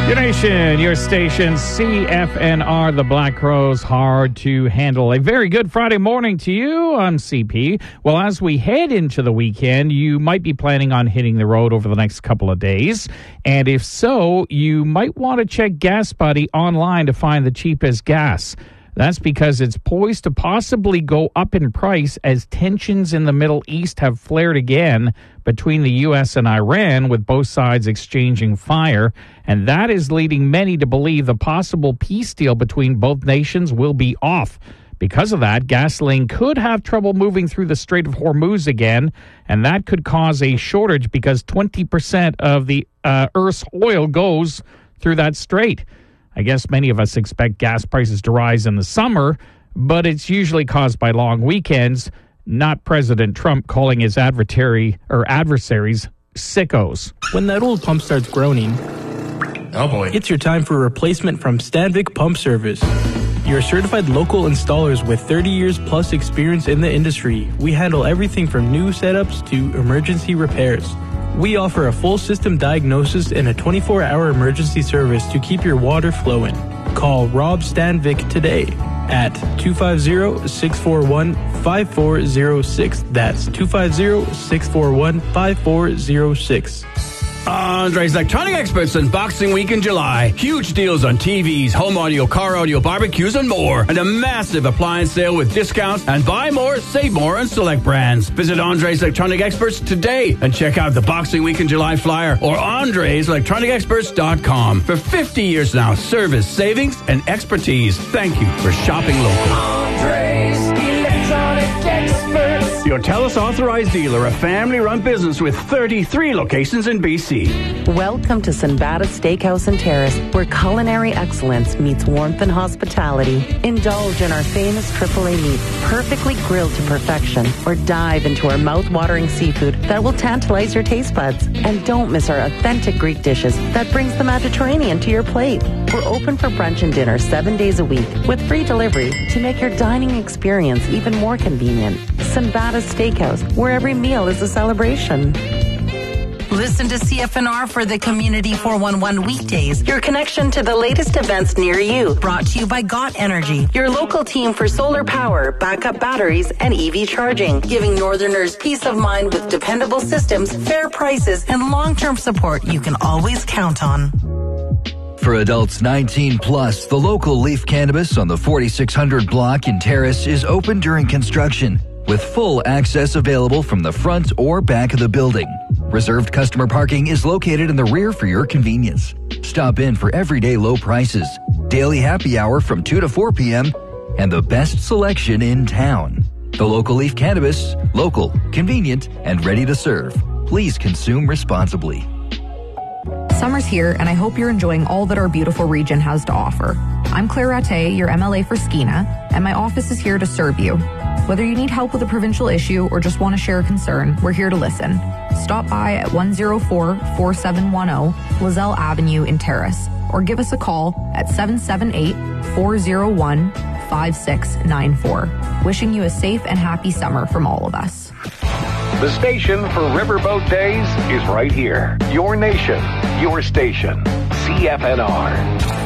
Your nation, your station, CFNR, the Black Crowes, hard to handle. A very good Friday morning to you. I'm CP. Well, as we head into the weekend, you might be planning on hitting the road over the next couple of days. And if so, you might want to check Gas Buddy online to find the cheapest gas. That's because it's poised to possibly go up in price as tensions in the Middle East have flared again between the U.S. and Iran, with both sides exchanging fire. And that is leading many to believe the possible peace deal between both nations will be off. Because of that, gasoline could have trouble moving through the Strait of Hormuz again, and that could cause a shortage because 20% of the Earth's oil goes through that strait. I guess many of us expect gas prices to rise in the summer, but it's usually caused by long weekends, not President Trump calling his adversaries sickos. When that old pump starts groaning, oh boy, it's your time for a replacement from Stanvik Pump Service. You're certified local installers with 30 years plus experience in the industry. We handle everything from new setups to emergency repairs. We offer a full system diagnosis and a 24-hour emergency service to keep your water flowing. Call Rob Stanvik today at 250-641-5406. That's 250-641-5406. Andre's Electronic Experts in Boxing Week in July. Huge deals on TVs, home audio, car audio, barbecues, and more. And a massive appliance sale with discounts and buy more, save more on select brands. Visit Andre's Electronic Experts today and check out the Boxing Week in July flyer or andreselectronicexperts.com. For 50 years now, service, savings, and expertise. Thank you for shopping local. Andre's Electronic Experts. Your TELUS authorized dealer, a family-run business with 33 locations in BC. Welcome to Sinbad Steakhouse and Terrace, where culinary excellence meets warmth and hospitality. Indulge in our famous AAA meat, perfectly grilled to perfection, or dive into our mouth-watering seafood that will tantalize your taste buds. And don't miss our authentic Greek dishes that brings the Mediterranean to your plate. We're open for brunch and dinner 7 days a week with free delivery to make your dining experience even more convenient. Sinbad Steakhouse, where every meal is a celebration. Listen to CFNR for the Community 411 weekdays, your connection to the latest events near you. Brought to you by GOT Energy, your local team for solar power, backup batteries, and EV charging, giving Northerners peace of mind with dependable systems, fair prices, and long-term support you can always count on. For adults 19 plus, the local Leaf Cannabis on the 4600 block in Terrace is open during construction, with full access available from the front or back of the building. Reserved customer parking is located in the rear for your convenience. Stop in for everyday low prices, daily happy hour from 2 to 4 p.m., and the best selection in town. The local Leaf Cannabis, local, convenient, and ready to serve. Please consume responsibly. Summer's here, and I hope you're enjoying all that our beautiful region has to offer. I'm Claire Rattay, your MLA for Skeena, and my office is here to serve you. Whether you need help with a provincial issue or just want to share a concern, we're here to listen. Stop by at 104-4710 Lozelle Avenue in Terrace, or give us a call at 778-401-5694. Wishing you a safe and happy summer from all of us. The station for Riverboat Days is right here. Your nation, your station, CFNR.